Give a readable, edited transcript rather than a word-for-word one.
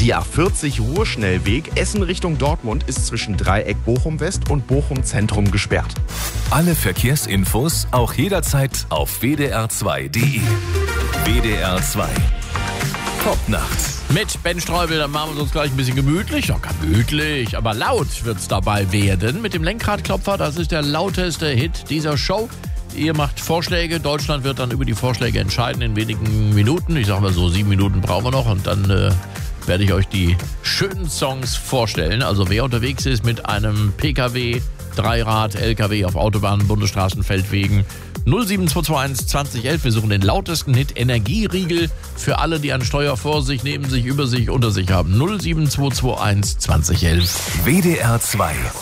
Die A40 Ruhrschnellweg Essen Richtung Dortmund ist zwischen Dreieck Bochum West und Bochum Zentrum gesperrt. Alle Verkehrsinfos auch jederzeit auf wdr2.de. WDR 2. Top-Nacht. Mit Ben Streubel, dann machen wir es uns gleich ein bisschen gemütlich. Ja, gemütlich, aber laut wird es dabei werden. Mit dem Lenkradklopfer, das ist der lauteste Hit dieser Show. Ihr macht Vorschläge, Deutschland wird dann über die Vorschläge entscheiden in wenigen Minuten. Ich sag mal so, 7 Minuten brauchen wir noch und dann werde ich euch die schönen Songs vorstellen. Also wer unterwegs ist mit einem PKW, Dreirad, LKW auf Autobahnen, Bundesstraßen, Feldwegen, 07221 2011. Wir suchen den lautesten Hit Energieriegel für alle, die ein Steuer vor sich, neben sich, über sich, unter sich haben. 07221 2011. WDR 2.